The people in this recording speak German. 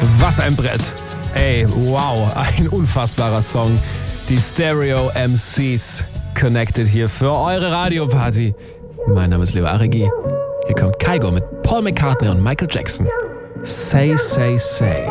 Was ein Brett. Ey, wow, ein unfassbarer Song. Die Stereo MCs connected hier für eure Radioparty. Mein Name ist Leo Arigi. Hier kommt Kygo mit Paul McCartney und Michael Jackson. Say, say, say.